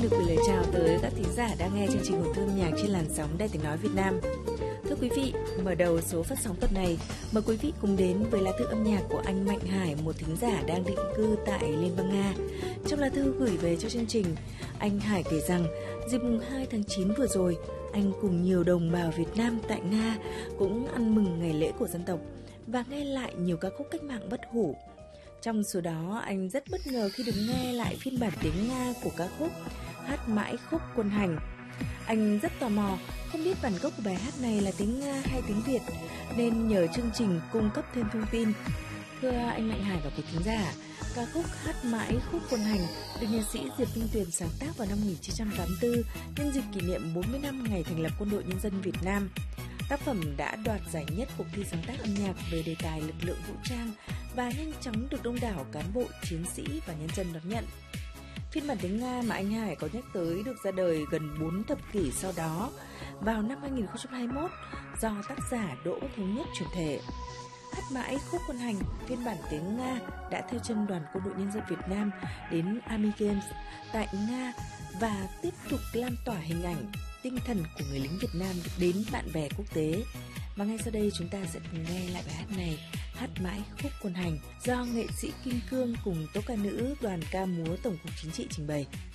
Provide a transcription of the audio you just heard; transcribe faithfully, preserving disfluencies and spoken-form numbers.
xin được gửi lời chào tới các thính giả đang nghe chương trình Hồn Thương Nhạc trên làn sóng Đài Tiếng Nói Việt Nam. Thưa quý vị, mở đầu số phát sóng tuần này, mời quý vị cùng đến với lá thư âm nhạc của anh Mạnh Hải, một thính giả đang định cư tại Liên bang Nga. Trong lá thư gửi về cho chương trình, anh Hải kể rằng dịp mùng hai tháng chín vừa rồi, anh cùng nhiều đồng bào Việt Nam tại Nga cũng ăn mừng ngày lễ của dân tộc và nghe lại nhiều ca khúc cách mạng bất hủ. Trong số đó, anh rất bất ngờ khi được nghe lại phiên bản tiếng Nga của ca khúc Hát Mãi Khúc Quân Hành. Anh rất tò mò, không biết bản gốc của bài hát này là tiếng Nga hay tiếng Việt, nên nhờ chương trình cung cấp thêm thông tin. Thưa anh Mạnh Hải và quý thính giả, ca khúc Hát Mãi Khúc Quân Hành được nhạc sĩ Diệp Minh Tuyền sáng tác vào năm một nghìn chín trăm tám mươi tư nhân dịp kỷ niệm bốn mươi năm ngày thành lập Quân đội Nhân dân Việt Nam. Tác phẩm đã đoạt giải nhất cuộc thi sáng tác âm nhạc về đề tài lực lượng vũ trang và nhanh chóng được đông đảo cán bộ, chiến sĩ và nhân dân đón nhận. Phiên bản tiếng Nga mà anh Hải có nhắc tới được ra đời gần bốn thập kỷ sau đó, vào năm hai nghìn không trăm hai mươi mốt, do tác giả Đỗ Thống Nhất chuyển thể. Hát Mãi Khúc Quân Hành, phiên bản tiếng Nga đã theo chân đoàn Quân đội Nhân dân Việt Nam đến Army Games tại Nga và tiếp tục lan tỏa hình ảnh, tinh thần của người lính Việt Nam đến bạn bè quốc tế. Và ngay sau đây chúng ta sẽ cùng nghe lại bài hát này, Hát Mãi Khúc Quân Hành, do nghệ sĩ Kim Cương cùng tốp ca nữ đoàn ca múa Tổng cục Chính trị trình bày.